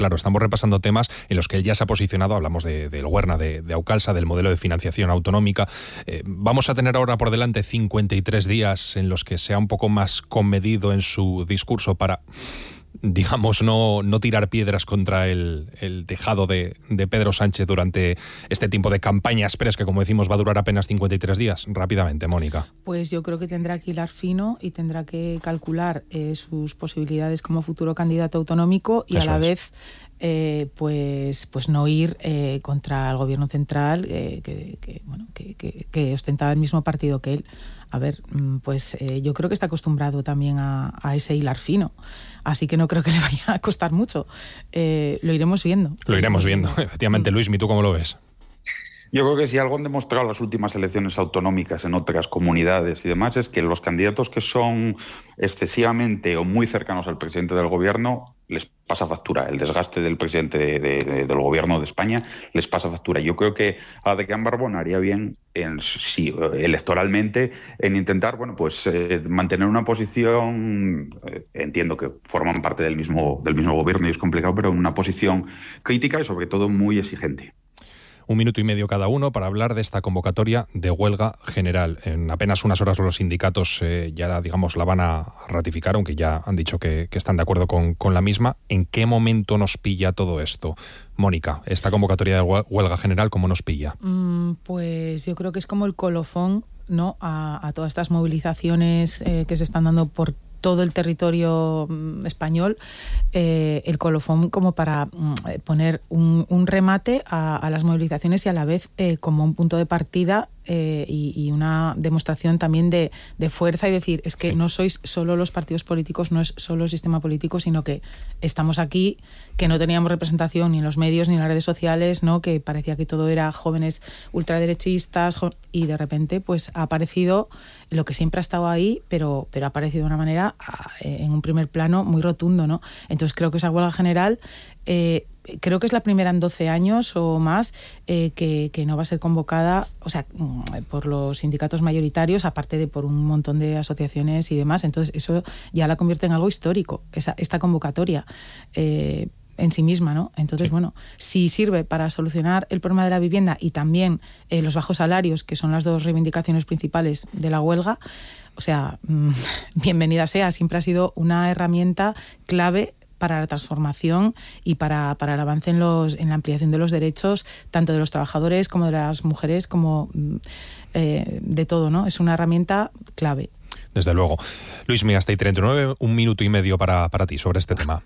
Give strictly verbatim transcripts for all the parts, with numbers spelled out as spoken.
Claro, estamos repasando temas en los que él ya se ha posicionado. Hablamos de, del Huerna, de, de Aucalsa, del modelo de financiación autonómica. Eh, vamos a tener ahora por delante cincuenta y tres días en los que sea un poco más comedido en su discurso para, digamos, no, no tirar piedras contra el, el tejado de, de Pedro Sánchez durante este tiempo de campaña express, que, como decimos, va a durar apenas cincuenta y tres días. Rápidamente, Mónica. Pues yo creo que tendrá que hilar fino y tendrá que calcular eh, sus posibilidades como futuro candidato autonómico y Eso a la es. vez eh, pues, pues no ir eh, contra el gobierno central eh, que, que, bueno, que, que, que ostentaba el mismo partido que él. A ver, pues eh, yo creo que está acostumbrado también a, a ese hilar fino, así que no creo que le vaya a costar mucho. Eh, lo iremos viendo. Lo iremos viendo, efectivamente. Luis, ¿y tú cómo lo ves? Yo creo que si algo han demostrado las últimas elecciones autonómicas en otras comunidades y demás es que los candidatos que son excesivamente o muy cercanos al presidente del gobierno les pasa factura. El desgaste del presidente de, de, de, del gobierno de España les pasa factura. Yo creo que Adrián Barbón haría bien, en, sí, electoralmente, en intentar, bueno, pues eh, mantener una posición, eh, entiendo que forman parte del mismo, del mismo gobierno y es complicado, pero una posición crítica y sobre todo muy exigente. Un minuto y medio cada uno para hablar de esta convocatoria de huelga general. En apenas unas horas los sindicatos eh, ya, digamos, la van a ratificar, aunque ya han dicho que, que están de acuerdo con, con la misma. ¿En qué momento nos pilla todo esto? Mónica, esta convocatoria de huelga general, ¿cómo nos pilla? Mm, pues yo creo que es como el colofón, ¿no?, a, a todas estas movilizaciones eh, que se están dando por todo el territorio español, eh, el colofón como para eh, poner un, un remate a, a las movilizaciones y a la vez eh, como un punto de partida eh, y, y una demostración también de, de fuerza y decir, es que sí. no sois solo los partidos políticos, no es solo el sistema político, sino que estamos aquí, que no teníamos representación ni en los medios ni en las redes sociales, ¿no?, que parecía que todo era jóvenes ultraderechistas jo- y de repente pues ha aparecido lo que siempre ha estado ahí, pero, pero ha aparecido de una manera en un primer plano muy rotundo, ¿no? Entonces creo que esa huelga general eh, creo que es la primera en doce años o más eh, que, que no va a ser convocada, o sea, por los sindicatos mayoritarios, aparte de por un montón de asociaciones y demás. Entonces eso ya la convierte en algo histórico, esa, esta convocatoria eh, en sí misma, ¿no? Entonces, sí. bueno, si sirve para solucionar el problema de la vivienda y también eh, los bajos salarios, que son las dos reivindicaciones principales de la huelga, o sea, mmm, bienvenida sea, siempre ha sido una herramienta clave para la transformación y para, para el avance en, los, en la ampliación de los derechos, tanto de los trabajadores como de las mujeres, como eh, de todo, ¿no? Es una herramienta clave. Desde luego. Luis Migastei, treinta y nueve, un minuto y medio para, para ti sobre este tema.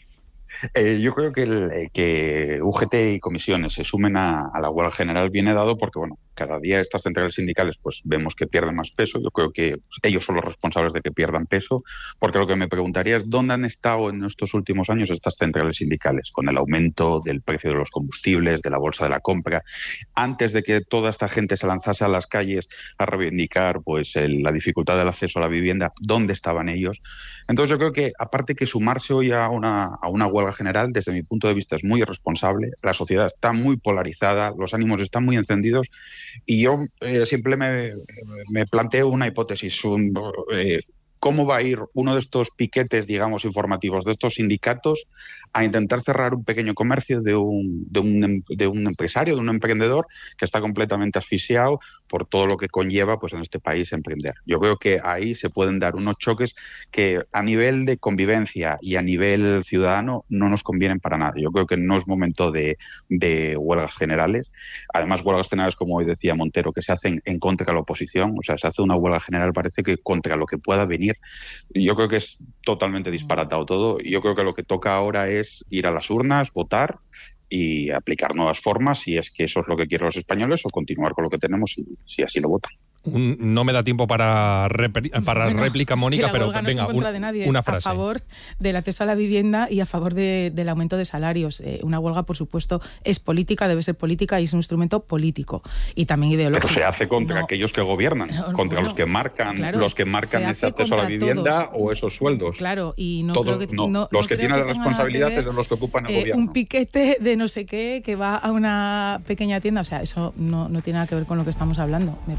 Eh, yo creo que, el, que U G T y comisiones se sumen a, a la huelga general viene dado porque, bueno, cada día estas centrales sindicales pues vemos que pierden más peso. Yo creo que ellos son los responsables de que pierdan peso, porque lo que me preguntaría es dónde han estado en estos últimos años estas centrales sindicales, con el aumento del precio de los combustibles, de la bolsa de la compra, antes de que toda esta gente se lanzase a las calles a reivindicar pues el, la dificultad del acceso a la vivienda, ¿dónde estaban ellos? Entonces yo creo que, aparte que sumarse hoy a una, a una huelga general, desde mi punto de vista es muy irresponsable, la sociedad está muy polarizada, los ánimos están muy encendidos y yo eh, siempre me, me planteo una hipótesis, un, eh, ¿cómo va a ir uno de estos piquetes, digamos, informativos de estos sindicatos a intentar cerrar un pequeño comercio de un, de un, de un empresario, de un emprendedor que está completamente asfixiado por todo lo que conlleva pues en este país emprender? Yo creo que ahí se pueden dar unos choques que a nivel de convivencia y a nivel ciudadano no nos convienen para nada. Yo creo que no es momento de, de huelgas generales. Además, huelgas generales, como hoy decía Montero, que se hacen en contra de la oposición. O sea, se hace una huelga general, parece que contra lo que pueda venir. Yo creo que es totalmente disparatado todo. Yo creo que lo que toca ahora es ir a las urnas, votar y aplicar nuevas formas, si es que eso es lo que quieren los españoles, o continuar con lo que tenemos si, si así lo votan. Un, no me da tiempo para, repri, para bueno, réplica, Mónica, es que la pero huelga venga, no se encuentra de nadie, una es frase. A favor del acceso a la vivienda y a favor de, del aumento de salarios. Eh, una huelga, por supuesto, es política, debe ser política y es un instrumento político y también ideológico. Pero se hace contra no, aquellos que gobiernan, no, contra bueno, los que marcan, claro, los que marcan ese acceso a la vivienda todos, o esos sueldos. Claro, y no todos, creo que no. no, los no que creo tienen que la responsabilidad es de los que ocupan el eh, gobierno. Un piquete de no sé qué que va a una pequeña tienda, o sea, eso no, no tiene nada que ver con lo que estamos hablando, me parece a mí.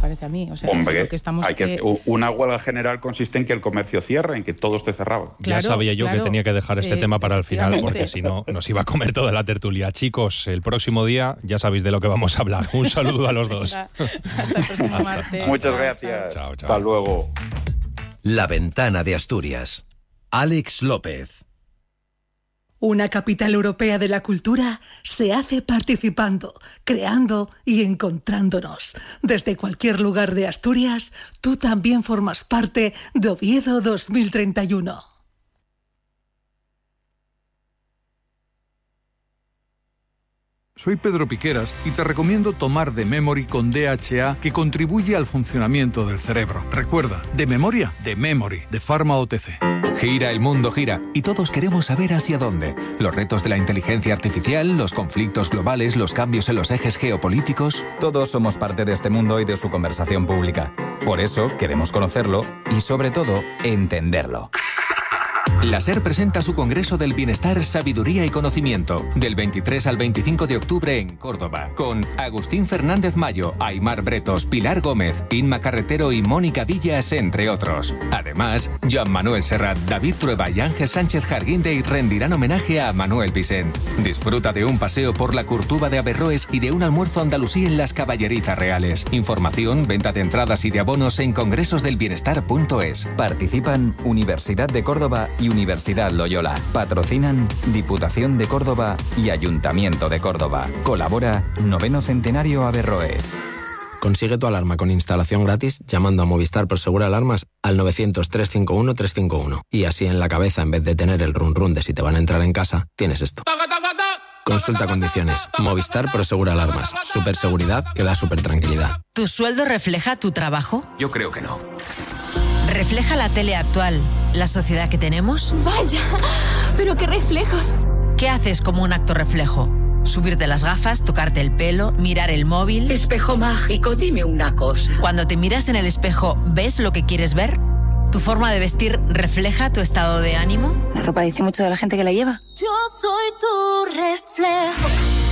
O sea, Hombre, lo que estamos, hay que, eh, una huelga general consiste en que el comercio cierre, en que todo esté cerrado. Claro, ya sabía yo claro, que tenía que dejar este eh, tema para el final, porque si no nos iba a comer toda la tertulia. Chicos, el próximo día ya sabéis de lo que vamos a hablar. Un saludo a los dos. Hasta el próximo Hasta. martes. Muchas Chao, gracias. Chao, chao. Hasta luego. La Ventana de Asturias. Alex López. Una capital europea de la cultura se hace participando, creando y encontrándonos. Desde cualquier lugar de Asturias, tú también formas parte de Oviedo dos mil treinta y uno. Soy Pedro Piqueras y te recomiendo tomar The Memory con D H A, que contribuye al funcionamiento del cerebro. Recuerda, de memoria, The Memory, de Pharma O T C. Gira, el mundo gira, y todos queremos saber hacia dónde. Los retos de la inteligencia artificial, los conflictos globales, los cambios en los ejes geopolíticos. Todos somos parte de este mundo y de su conversación pública. Por eso queremos conocerlo y, sobre todo, entenderlo. La SER presenta su Congreso del Bienestar, Sabiduría y Conocimiento, del veintitrés al veinticinco de octubre en Córdoba, con Agustín Fernández Mayo, Aymar Bretos, Pilar Gómez, Inma Carretero y Mónica Villas, entre otros. Además, Joan Manuel Serrat, David Trueba y Ángel Sánchez Jarguindey rendirán homenaje a Manuel Vicent. Disfruta de un paseo por la Curtuba de Averroes y de un almuerzo andalusí en las Caballerizas Reales. Información, venta de entradas y de abonos en congresosdelbienestar punto es. Participan Universidad de Córdoba y Universidad Loyola. Patrocinan Diputación de Córdoba y Ayuntamiento de Córdoba. Colabora Noveno Centenario Averroes. Consigue tu alarma con instalación gratis llamando a Movistar Prosegur Alarmas al novecientos, trescientos cincuenta y uno, trescientos cincuenta y uno. Y así en la cabeza, en vez de tener el run run de si te van a entrar en casa, tienes esto. Consulta condiciones. Movistar Prosegur Alarmas. Superseguridad que da super tranquilidad. ¿Tu sueldo refleja tu trabajo? Yo creo que no. ¿Refleja la tele actual la sociedad que tenemos? ¡Vaya! ¡Pero qué reflejos! ¿Qué haces como un acto reflejo? ¿Subirte las gafas, tocarte el pelo, mirar el móvil? Espejo mágico, dime una cosa. Cuando te miras en el espejo, ¿ves lo que quieres ver? ¿Tu forma de vestir refleja tu estado de ánimo? La ropa dice mucho de la gente que la lleva. Yo soy tu reflejo.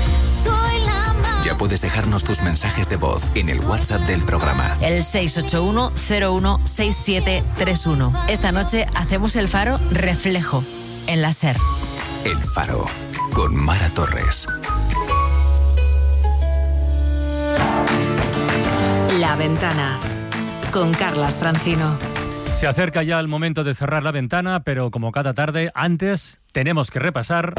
Soy la Ya puedes dejarnos tus mensajes de voz en el WhatsApp del programa. El seis ocho uno, cero uno, seis siete tres uno. Esta noche hacemos el Faro Reflejo en la SER. El Faro, con Mara Torres. La Ventana, con Carlas Francino. Se acerca ya el momento de cerrar la ventana, pero como cada tarde, antes tenemos que repasar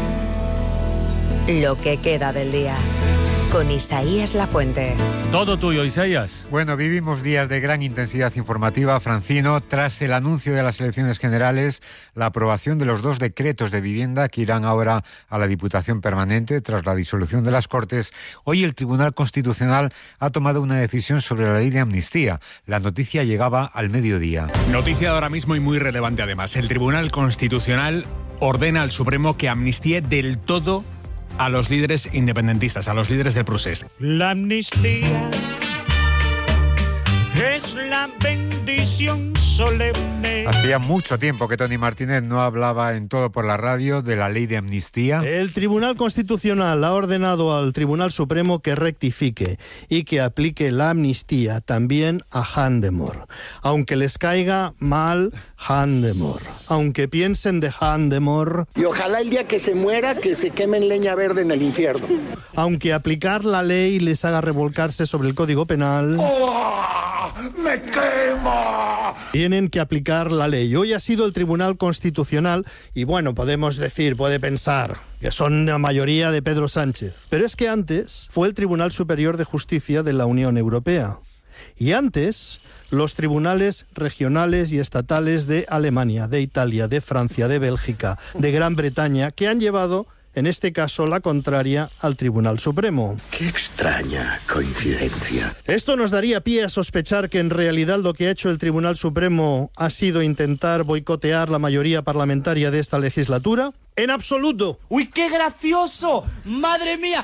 lo que queda del día, con Isaías Lafuente. Todo tuyo, Isaías. Bueno, vivimos días de gran intensidad informativa, Francino, tras el anuncio de las elecciones generales, la aprobación de los dos decretos de vivienda que irán ahora a la Diputación Permanente tras la disolución de las Cortes. Hoy el Tribunal Constitucional ha tomado una decisión sobre la ley de amnistía. La noticia llegaba al mediodía. Noticia de ahora mismo y muy relevante además. El Tribunal Constitucional ordena al Supremo que amnistíe del todo a los líderes independentistas, a los líderes del procés. La amnistía es la bendición solemne. Hacía mucho tiempo que Tony Martínez no hablaba en Todo por la Radio de la ley de amnistía. El Tribunal Constitucional ha ordenado al Tribunal Supremo que rectifique y que aplique la amnistía también a Handemor. Aunque les caiga mal Handemor, aunque piensen de Handemor. Y ojalá el día que se muera, que se quemen leña verde en el infierno. Aunque aplicar la ley les haga revolcarse sobre el Código Penal. ¡Oh, me quema! Tienen que aplicar la ley. Hoy ha sido el Tribunal Constitucional y bueno, podemos decir, puede pensar que son la mayoría de Pedro Sánchez. Pero es que antes fue el Tribunal Superior de Justicia de la Unión Europea. Y antes, los tribunales regionales y estatales de Alemania, de Italia, de Francia, de Bélgica, de Gran Bretaña, que han llevado, en este caso, la contraria al Tribunal Supremo. Qué extraña coincidencia. Esto nos daría pie a sospechar que en realidad lo que ha hecho el Tribunal Supremo ha sido intentar boicotear la mayoría parlamentaria de esta legislatura. En absoluto. ¡Uy, qué gracioso! ¡Madre mía!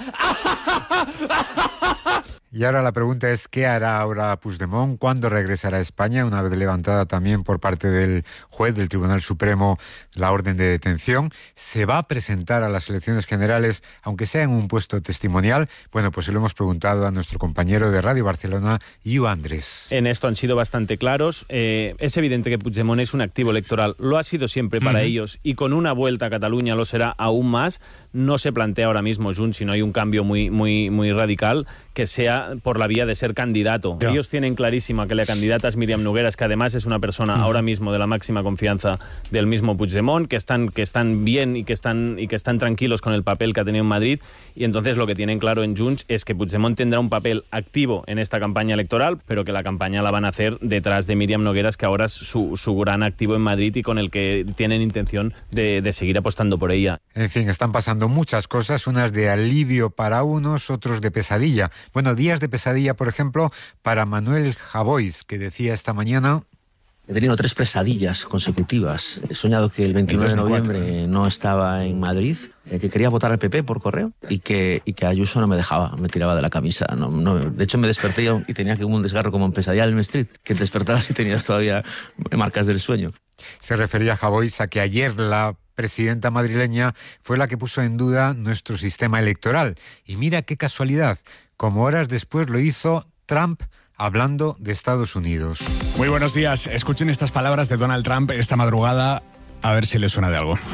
Y ahora la pregunta es, ¿qué hará ahora Puigdemont? ¿Cuándo regresará a España? Una vez levantada también por parte del juez del Tribunal Supremo la orden de detención. ¿Se va a presentar a las elecciones generales, aunque sea en un puesto testimonial? Bueno, pues se lo hemos preguntado a nuestro compañero de Radio Barcelona, Iu Andrés. En esto han sido bastante claros. Eh, es evidente que Puigdemont es un activo electoral. Lo ha sido siempre para uh-huh. ellos, y con una vuelta a Cataluña lo será aún más. No se plantea ahora mismo Junts, si no hay un cambio muy, muy, muy radical, que sea por la vía de ser candidato. Yeah. Ellos tienen clarísima que la candidata es Míriam Nogueras, que además es una persona uh-huh. ahora mismo de la máxima confianza del mismo Puigdemont, que están, que están bien y que están, y que están tranquilos con el papel que ha tenido en Madrid, y entonces lo que tienen claro en Junts es que Puigdemont tendrá un papel activo en esta campaña electoral, pero que la campaña la van a hacer detrás de Míriam Nogueras, que ahora es su, su gran activo en Madrid y con el que tienen intención de, de seguir apostando por ella. En fin, están pasando muchas cosas, unas de alivio para unos, otros de pesadilla. Bueno, días de pesadilla, por ejemplo, para Manuel Javois, que decía esta mañana: he tenido tres pesadillas consecutivas. He soñado que el veintinueve de noviembre no estaba en Madrid, eh, que quería votar al P P por correo y que, y que Ayuso no me dejaba, me tiraba de la camisa. No, no, de hecho, me desperté y tenía como un desgarro como en Pesadilla en Elm Street, que despertabas y tenías todavía marcas del sueño. Se refería a Javois a que ayer la presidenta madrileña fue la que puso en duda nuestro sistema electoral. Y mira qué casualidad, como horas después lo hizo Trump, hablando de Estados Unidos. Muy buenos días. Escuchen estas palabras de Donald Trump esta madrugada, a ver si les suena de algo.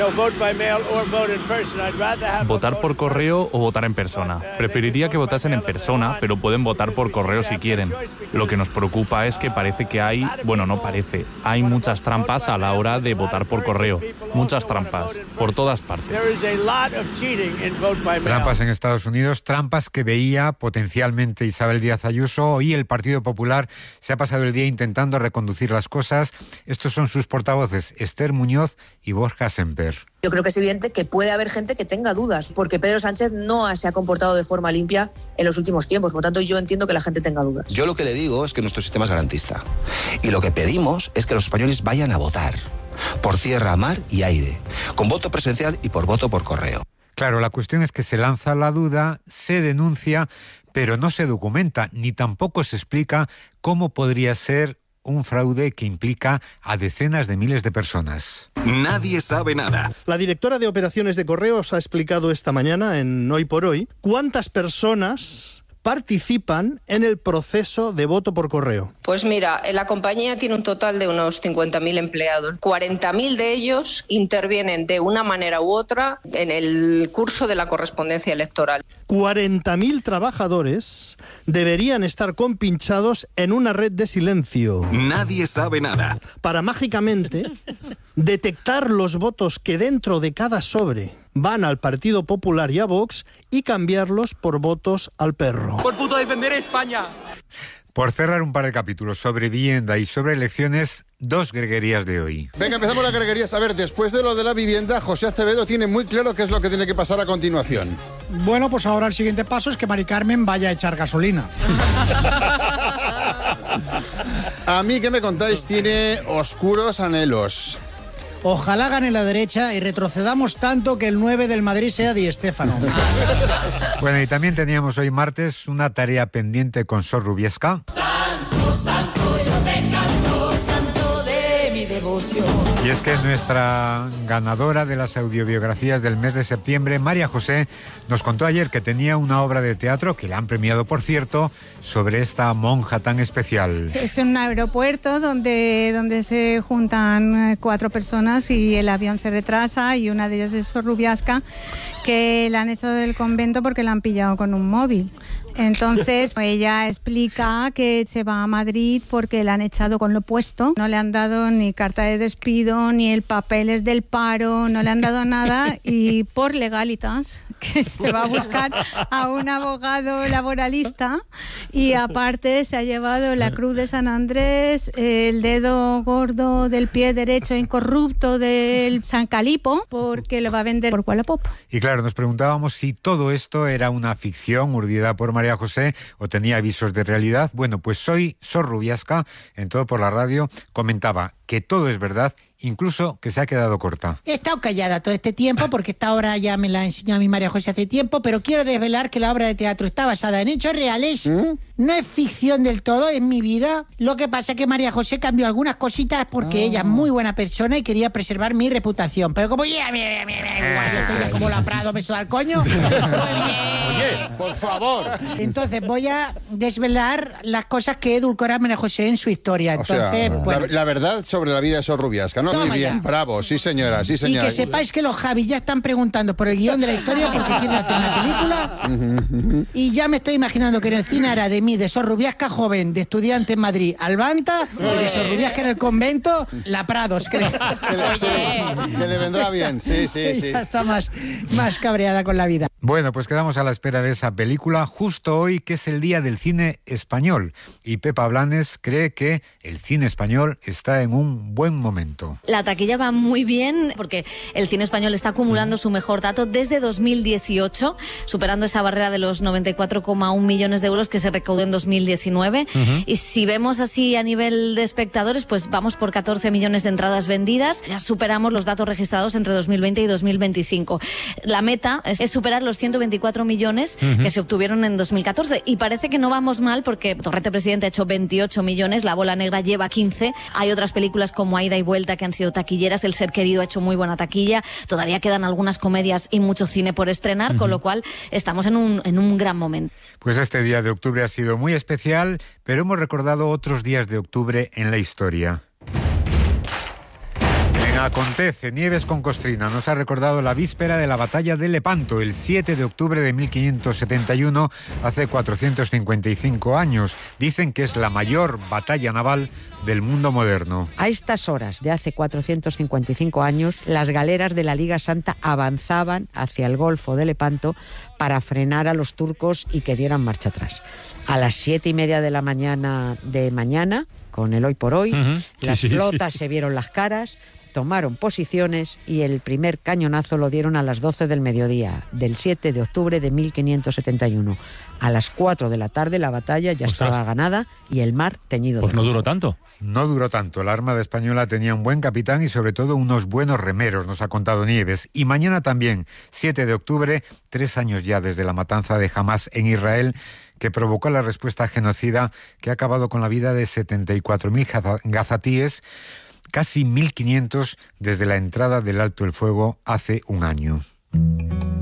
Votar por correo o votar en persona. Preferiría que votasen en persona, pero pueden votar por correo si quieren. Lo que nos preocupa es que parece que hay, bueno, no parece, hay muchas trampas a la hora de votar por correo. Muchas trampas, por todas partes. Trampas en Estados Unidos, trampas que veía potencialmente Isabel Díaz Ayuso. Hoy el Partido Popular se ha pasado el día intentando reconducir las cosas. Estos son sus portavoces, Esther Muñoz y Borja Semper. Yo creo que es evidente que puede haber gente que tenga dudas, porque Pedro Sánchez no se ha comportado de forma limpia en los últimos tiempos. Por lo tanto, yo entiendo que la gente tenga dudas. Yo lo que le digo es que nuestro sistema es garantista. Y lo que pedimos es que los españoles vayan a votar, por tierra, mar y aire, con voto presencial y por voto por correo. Claro, la cuestión es que se lanza la duda, se denuncia, pero no se documenta, ni tampoco se explica cómo podría ser un fraude que implica a decenas de miles de personas. Nadie sabe nada. La directora de operaciones de correos ha explicado esta mañana en Hoy por Hoy cuántas personas participan en el proceso de voto por correo. Pues mira, la compañía tiene un total de unos cincuenta mil empleados. cuarenta mil de ellos intervienen de una manera u otra en el curso de la correspondencia electoral. cuarenta mil trabajadores deberían estar compinchados en una red de silencio. Nadie sabe nada. Para mágicamente detectar los votos que dentro de cada sobre van al Partido Popular y a Vox y cambiarlos por votos al perro. ¡Por puto defender a España! Por cerrar un par de capítulos sobre vivienda y sobre elecciones, dos greguerías de hoy. Venga, empezamos las greguerías. A ver, después de lo de la vivienda, José Acevedo tiene muy claro qué es lo que tiene que pasar a continuación. Bueno, pues ahora el siguiente paso es que Mari Carmen vaya a echar gasolina. A mí, ¿qué me contáis? Tiene oscuros anhelos. Ojalá gane la derecha y retrocedamos tanto que el nueve del Madrid sea Di Stéfano. Bueno, y también teníamos hoy martes una tarea pendiente con Sor Rubiesca. Santo, santo, yo te canto, santo de mi devoción. Y es que nuestra ganadora de las audiobiografías del mes de septiembre, María José, nos contó ayer que tenía una obra de teatro, que la han premiado por cierto, sobre esta monja tan especial. Es un aeropuerto donde, donde se juntan cuatro personas y el avión se retrasa, y una de ellas es Sor Rubiasca, que la han echado del convento porque la han pillado con un móvil. Entonces ella explica que se va a Madrid porque la han echado con lo puesto, no le han dado ni carta de despido, ni el papeles del paro, no le han dado nada, y por legalitas que se va a buscar a un abogado laboralista, y aparte se ha llevado la cruz de San Andrés, el dedo gordo del pie derecho incorrupto del San Calipo, porque lo va a vender por Wallapop. Y claro, nos preguntábamos si todo esto era una ficción urdida por María José o tenía visos de realidad. Bueno, pues hoy Sor Rubiasca, en Todo por la Radio, comentaba: que todo es verdad, incluso que se ha quedado corta. He estado callada todo este tiempo porque esta obra ya me la enseñó a mi María José hace tiempo, pero quiero desvelar que la obra de teatro está basada en hechos reales. ¿Mm? No es ficción del todo, es mi vida. Lo que pasa es que María José cambió algunas cositas porque oh. ella es muy buena persona y quería preservar mi reputación. Pero como ya, mira, mira, mira, igual, yo estoy ya como la Prado, me suda al coño. Oye, por favor. Entonces voy a desvelar las cosas que edulcora María José en su historia. Entonces, o sea, bueno. la, la verdad sobre la vida de Sor Rubiasca, ¿no? Toma muy bien, ya. Bravo, sí señora, sí señora. Y que sepáis que los Javis ya están preguntando por el guión de la historia porque quieren hacer una película. Y ya me estoy imaginando que en el cine hará de mí, de Sor Rubiasca joven, de estudiante en Madrid, Albanta, y de Sor Rubiasca en el convento, la Prados, creo. Que le, sí, que le vendrá bien, sí, sí, sí. Ya está más, más cabreada con la vida. Bueno, pues quedamos a la espera de esa película justo hoy, que es el Día del Cine Español. Y Pepa Blanes cree que el cine español está en un buen momento. La taquilla va muy bien porque el cine español está acumulando su mejor dato desde dos mil dieciocho, superando esa barrera de los noventa y cuatro coma uno millones de euros que se recaudó en dos mil diecinueve. Uh-huh. Y si vemos así a nivel de espectadores, pues vamos por catorce millones de entradas vendidas. Ya superamos los datos registrados entre dos mil veinte y dos mil veinticinco. La meta es, es superar los ciento veinticuatro millones uh-huh. que se obtuvieron en dos mil catorce. Y parece que no vamos mal porque Torrete Presidente ha hecho veintiocho millones, La Bola Negra lleva quince. Hay otras películas como Aida y Vuelta que han sido taquilleras. El Ser Querido ha hecho muy buena taquilla. Todavía quedan algunas comedias y mucho cine por estrenar, uh-huh. con lo cual estamos en un, en un gran momento. Pues este día de octubre ha sido muy especial, pero hemos recordado otros días de octubre en la historia. Acontece, Nieves con Costrina nos ha recordado la víspera de la batalla de Lepanto, el siete de octubre de mil quinientos setenta y uno, hace cuatrocientos cincuenta y cinco años. Dicen que es la mayor batalla naval del mundo moderno. A estas horas de hace cuatrocientos cincuenta y cinco años, las galeras de la Liga Santa avanzaban hacia el Golfo de Lepanto para frenar a los turcos y que dieran marcha atrás. A las siete y media de la mañana de mañana, con el hoy por hoy, uh-huh. las sí, flotas sí, sí. se vieron las caras, tomaron posiciones y el primer cañonazo lo dieron a las doce del mediodía del siete de octubre de mil quinientos setenta y uno. A las cuatro de la tarde la batalla ya Ostras. estaba ganada y el mar teñido pues de rojo. no duró tanto. No duró tanto. La Armada Española tenía un buen capitán y sobre todo unos buenos remeros, nos ha contado Nieves. Y mañana también, siete de octubre, tres años ya desde la matanza de Hamás en Israel, que provocó la respuesta genocida que ha acabado con la vida de setenta y cuatro mil gazatíes, casi mil quinientos desde la entrada del alto el fuego hace un año.